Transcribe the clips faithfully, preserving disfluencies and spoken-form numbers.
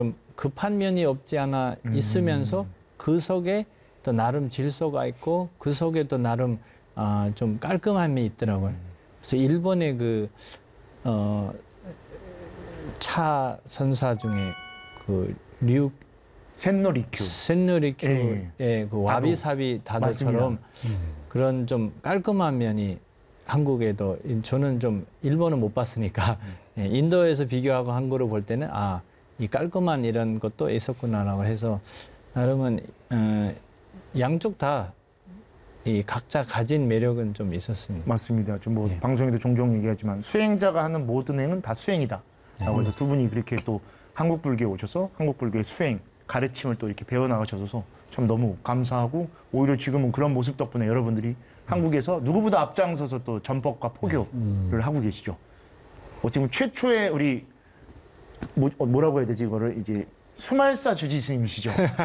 좀 급한 면이 없지 않아 있으면서 음. 그 속에 또 나름 질서가 있고 그 속에 또 나름 아, 좀 깔끔함이 있더라고요. 음. 그래서 일본의 그 어, 차 선사 중에 그 류 센노리큐, 센노리큐의 예. 그 와비사비 다도처럼 음. 그런 좀 깔끔한 면이 한국에도 저는 좀 일본은 못 봤으니까 음. 예, 인도에서 비교하고 한국으로 볼 때는 아, 이 깔끔한 이런 것도 있었구나라고 해서 나름은 어, 양쪽 다 이 각자 가진 매력은 좀 있었습니다. 맞습니다. 좀 뭐 예. 방송에도 종종 얘기하지만 수행자가 하는 모든 행은 다 수행이다. 라고 해서 두 분이 그렇게 또 한국 불교에 오셔서 한국 불교의 수행, 가르침을 또 이렇게 배워나가셔서 참 너무 감사하고 오히려 지금은 그런 모습 덕분에 여러분들이 음. 한국에서 누구보다 앞장서서 또 전법과 포교를 음. 하고 계시죠. 어떻게 보면 최초의 우리 뭐, 뭐라고 해야 되지 이거를 이제 수말사 주지스님이시죠.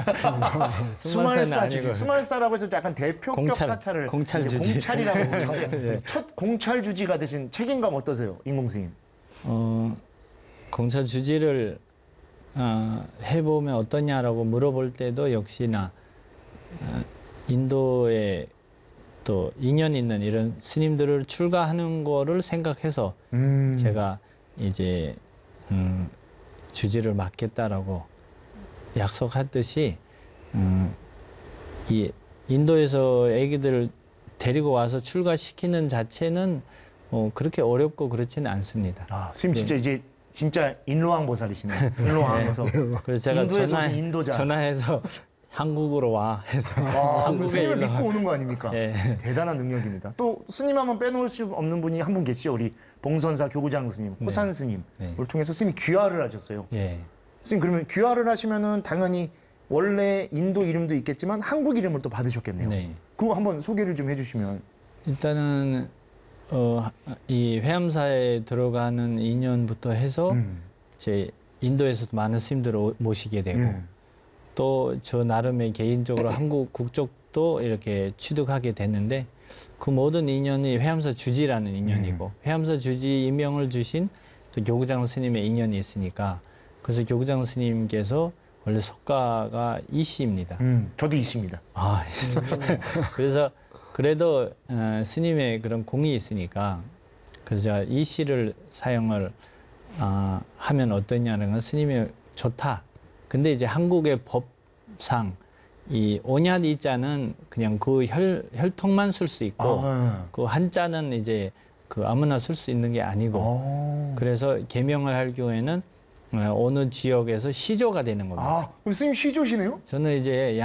수말사 주지, 수말사라고 해서 약간 대표격 공찰, 사찰을 공찰 주지. 공찰이라고 네. 첫 공찰 주지가 되신 책임감 어떠세요, 인공스님? 어, 공찰 주지를 어, 해보면 어떠냐라고 물어볼 때도 역시나 어, 인도에 또 인연 있는 이런 스님들을 출가하는 거를 생각해서 음. 제가 이제 음, 주지를 맡겠다라고 약속했듯이 음, 이 인도에서 애기들을 데리고 와서 출가시키는 자체는 어, 그렇게 어렵고 그렇지는 않습니다. 아, 스님 진짜 네. 이제 진짜 인로왕 보살이시네요. 인로왕에서 네. 그래서 제가 인도에서 전화, 인도자. 전화해서 한국으로 와 해서 아, 한국에 스님을 믿고 오는 거 아닙니까? 네. 대단한 능력입니다. 또 스님 하면 빼놓을 수 없는 분이 한 분 계시죠. 우리 봉선사 교구장 스님, 호산 스님을 네. 네. 통해서 스님이 귀화를 하셨어요. 네. 스님 그러면 귀화를 하시면은 당연히 원래 인도 이름도 있겠지만 한국 이름을 또 받으셨겠네요. 네. 그거 한번 소개를 좀 해주시면. 일단은 어, 이 회암사에 들어가는 인연부터 해서 음. 제 인도에서도 많은 스님들을 모시게 되고 예. 또 저 나름의 개인적으로 한국 국적도 이렇게 취득하게 됐는데 그 모든 인연이 회암사 주지라는 인연이고 예. 회암사 주지 임명을 주신 또 교구장 스님의 인연이 있으니까 그래서 교구장 스님께서 원래 석가가 이씨입니다. 음, 저도 이씨입니다. 아, 그래서 그래도 어, 스님의 그런 공이 있으니까 그래서 제가 이씨를 사용을 어, 하면 어떠냐는 건 스님이 좋다. 근데 이제 한국의 법상 이 오냐 이자는 그냥 그 혈, 혈통만 쓸 수 있고 아, 그 한자는 이제 그 아무나 쓸 수 있는 게 아니고 아. 그래서 개명을 할 경우에는 어느 지역에서 시조가 되는 겁니다. 아, 그럼 스님 시조시네요? 저는 이제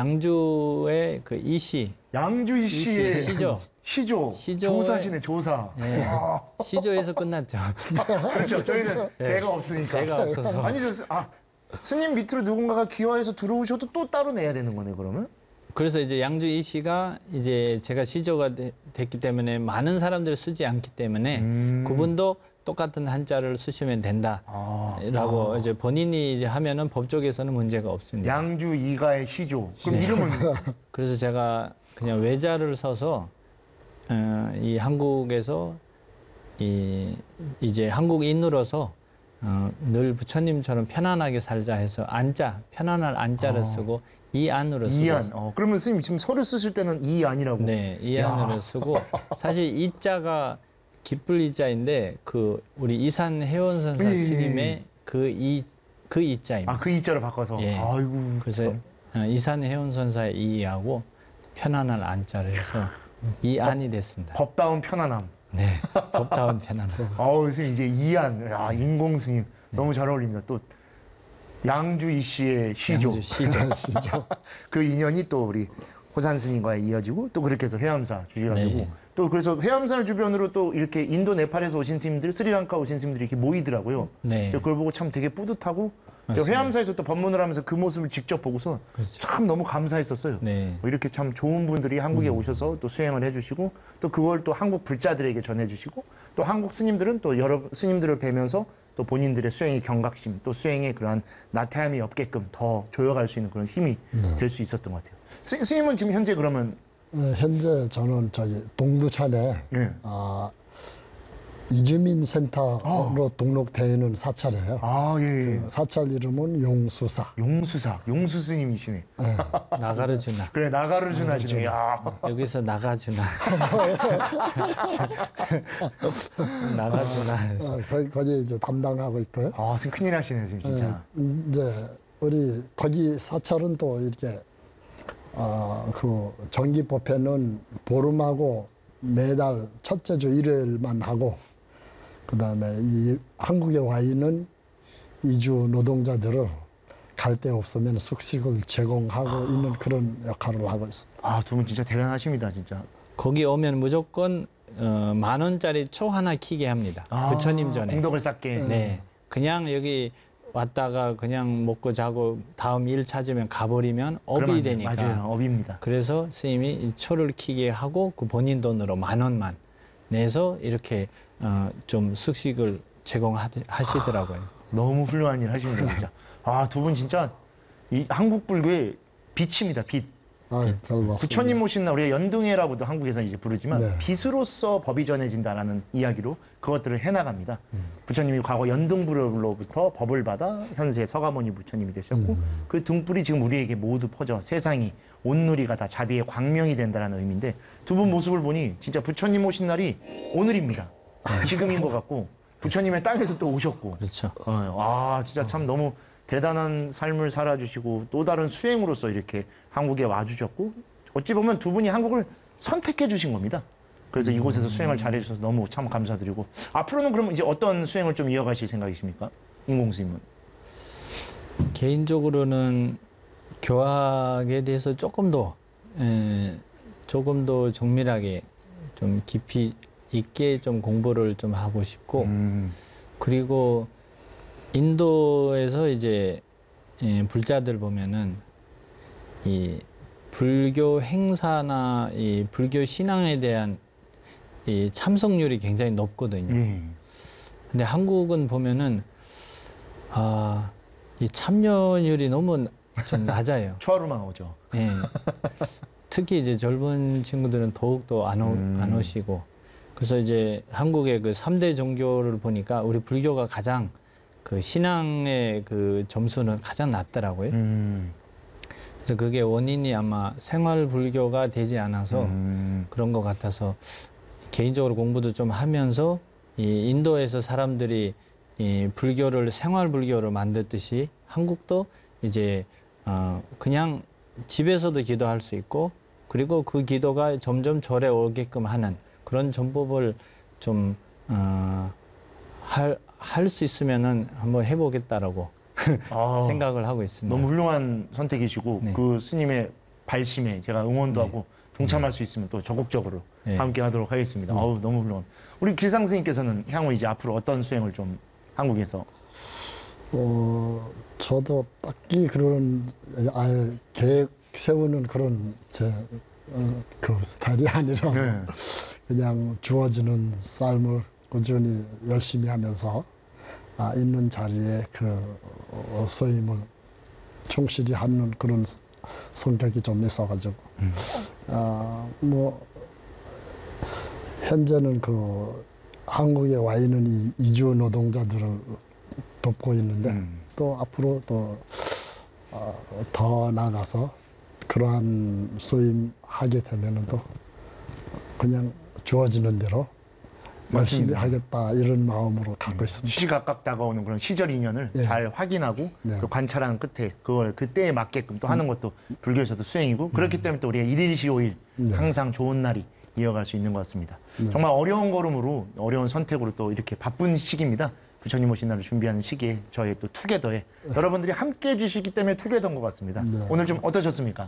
양주의 그 이씨. 양주 이씨의 시조. 시조. 시조. 조사시네, 조사. 네. 시조에서 끝났죠. 그렇죠. 저희는 네. 대가 없으니까. 대가 없어서. 아니, 저, 아, 스님 밑으로 누군가가 기화해서 들어오셔도 또 따로 내야 되는 거네, 그러면? 그래서 이제 양주 이씨가 이제 제가 시조가 되, 됐기 때문에 많은 사람들이 쓰지 않기 때문에 음. 그분도 똑같은 한자를 쓰시면 된다라고 아. 이제 본인이 이제 하면은 법적에서는 문제가 없습니다. 양주 이가의 시조. 그럼 네. 이름은? 그래서 제가 그냥 외자를 써서 어, 이 한국에서 이 이제 한국인으로서 어, 늘 부처님처럼 편안하게 살자 해서 안자 편안한 안자를 아. 쓰고 이안으로 쓰고. 이안. 어, 그러면 스님 지금 서류 쓰실 때는 이안이라고. 네, 이안으로 쓰고 사실 이자가 기쁠 이자인데 그 우리 이산 해원선사 예, 스님의 그 이 그 이자입니다. 아, 그 이자를 바꿔서. 예. 아이고. 그래서 참. 이산 해원선사의 이하고 편안한 안자를 해서 이안이 됐습니다. 법다운 편안함. 네, 법다운 편안함. 아우, 스님 이제 이안. 야, 인공 스님 네. 너무 잘 어울립니다. 또 양주 이씨의 시조. 양주 시조. 시조. 그 인연이 또 우리 호산 스님과 이어지고 또 그렇게 해서 회암사 주지가 되고 네. 또 그래서 회암사를 주변으로 또 이렇게 인도 네팔에서 오신 스님들, 스리랑카 오신 스님들이 이렇게 모이더라고요. 네. 그걸 보고 참 되게 뿌듯하고 회암사에서 또 법문을 하면서 그 모습을 직접 보고서 그렇죠. 참 너무 감사했었어요. 네. 뭐 이렇게 참 좋은 분들이 한국에 음. 오셔서 또 수행을 해주시고 또 그걸 또 한국 불자들에게 전해주시고 또 한국 스님들은 또 여러 스님들을 뵈면서 또 본인들의 수행의 경각심 또 수행의 그러한 나태함이 없게끔 더 조여갈 수 있는 그런 힘이 네. 될 수 있었던 것 같아요. 스, 스님은 지금 현재 그러면 네, 현재 저는 저기 동두천에 네. 어, 이주민 센터로 등록되어 있는 사찰이에요. 아, 예. 예. 그 사찰 이름은 용수사. 용수사, 용수 스님이시네. 나가르주나. 그래, 나가르주나 하시네. 야. 여기서 나가주나. 나가주나. 어, 거기, 거기 이제 담당하고 있고요. 아, 지금 큰일 하시네, 지금 진짜. 예, 이제 우리 거기 사찰은 또 이렇게 어, 그 정기 법회는 보름하고 매달 첫째 주 일요일만 하고, 그다음에 이 한국에 와 있는 이주 노동자들을 갈 데 없으면 숙식을 제공하고 있는 그런 역할을 하고 있습니다. 아, 두 분 진짜 대단하십니다, 진짜. 거기 오면 무조건 어, 만 원짜리 초 하나 키게 합니다. 아, 부처님 전에. 공덕을 쌓게. 네. 그냥 여기 왔다가 그냥 먹고 자고 다음 일 찾으면 가버리면 업이 그러면 안 돼요. 되니까. 맞아요, 업입니다. 그래서 스님이 이 초를 키게 하고 그 본인 돈으로 만 원만 내서 이렇게 어, 좀 숙식을 제공하시더라고요. 너무 훌륭한 일 하십니다, 진짜. 아, 두 분 진짜 이 한국 불교의 빛입니다, 빛. 아, 별 말씀. 부처님 모신 날, 우리가 연등회라고도 한국에서 이제 부르지만 네. 빛으로서 법이 전해진다라는 이야기로 그것들을 해나갑니다. 음. 부처님이 과거 연등불로부터 법을 받아 현세 서가모니 부처님이 되셨고 음. 그 등불이 지금 우리에게 모두 퍼져 세상이 온누리가 다 자비의 광명이 된다라는 의미인데, 두 분 모습을 보니 진짜 부처님 오신 날이 오늘입니다. 지금인 것 같고 부처님의 땅에서 또 오셨고. 그렇죠. 어, 아, 진짜 참 너무 대단한 삶을 살아주시고 또 다른 수행으로서 이렇게 한국에 와주셨고, 어찌 보면 두 분이 한국을 선택해 주신 겁니다. 그래서 이곳에서 수행을 잘해 주셔서 너무 참 감사드리고, 앞으로는 그럼 이제 어떤 수행을 좀 이어가실 생각이십니까? 인공스님은? 개인적으로는 교학에 대해서 조금 더 에, 조금 더 정밀하게 좀 깊이 있게 좀 공부를 좀 하고 싶고, 음. 그리고 인도에서 이제 예, 불자들 보면은 이 불교 행사나 이 불교 신앙에 대한 이 참석률이 굉장히 높거든요. 네. 근데 한국은 보면은 아, 이 참여율이 너무 좀 낮아요. 초하루만 오죠. 예. 특히 이제 젊은 친구들은 더욱더 안, 오, 음. 안 오시고, 그래서 이제 한국의 그 삼 대 종교를 보니까 우리 불교가 가장 그 신앙의 그 점수는 가장 낮더라고요. 음. 그래서 그게 원인이 아마 생활 불교가 되지 않아서 음. 그런 것 같아서 개인적으로 공부도 좀 하면서 이 인도에서 사람들이 이 불교를 생활 불교로 만들듯이 한국도 이제 어 그냥 집에서도 기도할 수 있고, 그리고 그 기도가 점점 절에 오게끔 하는 그런 전법을 좀 어 할 할 수 있으면은 한번 해보겠다라고 아, 생각을 하고 있습니다. 너무 훌륭한 선택이시고 네. 그 스님의 발심에 제가 응원도 네. 하고 동참할 수 있으면 또 적극적으로 네. 함께 하도록 하겠습니다. 어우, 너무 훌륭한. 우리 길상 스님께서는 향후 이제 앞으로 어떤 수행을 좀 한국에서? 어, 저도 딱히 그런 아예 계획 세우는 그런 제 어, 그 스타일이 아니라 네. 그냥 주어지는 삶을 꾸준히 열심히 하면서 아, 있는 자리에 그 어, 소임을 충실히 하는 그런 스- 성격이 좀 있어가지고 음. 아, 뭐 현재는 그 한국에 와 있는 이 이주 노동자들을 돕고 있는데 음. 또 앞으로 또 어, 더 나아가서 그러한 소임하게 되면은 또 그냥 주어지는 대로 열심히 맞습니다. 하겠다 이런 마음으로 갖고 있습니다. 시시각각 다가오는 그런 시절 인연을 네. 잘 확인하고 네. 또 관찰하는 끝에 그걸 그때에 맞게끔 또 하는 것도 불교에서도 수행이고, 그렇기 때문에 또 우리가 일일시오일 네. 항상 좋은 날이 이어갈 수 있는 것 같습니다. 정말 어려운 걸음으로 어려운 선택으로 또 이렇게 바쁜 시기입니다. 부처님 오신 날을 준비하는 시기에 저의 또 투게더에 여러분들이 함께 해주시기 때문에 투게더인 것 같습니다. 네. 오늘 좀 어떠셨습니까?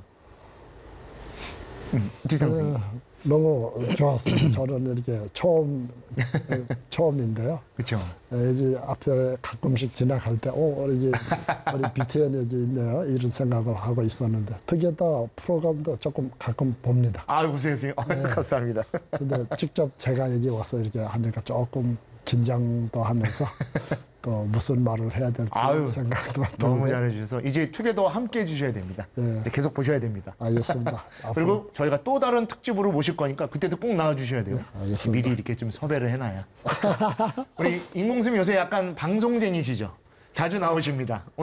음, 길상 스님. 어, 너무 좋았습니다. 저는 이렇게 처음 처음인데요. 그렇죠. 여기 앞에 가끔씩 지나갈 때, 오, 이게 우리 비티엔 여기 있네요. 이런 생각을 하고 있었는데, 투게더 프로그램도 조금 가끔 봅니다. 아유, 고생했어요. 아, 감사합니다. 근데 직접 제가 여기 와서 이렇게 하니까 조금 긴장도 하면서 또 무슨 말을 해야 될지 아유, 생각도 너무 들고. 잘해주셔서 이제 투게더 함께 해주셔야 됩니다. 예. 네, 계속 보셔야 됩니다. 알겠습니다. 앞으로 그리고 저희가 또 다른 특집으로 모실 거니까 그때도 꼭 나와주셔야 돼요. 알겠습니다. 미리 이렇게 좀 섭외를 해놔야. 우리 인공수미 요새 약간 방송쟁이시죠? 자주 나오십니다.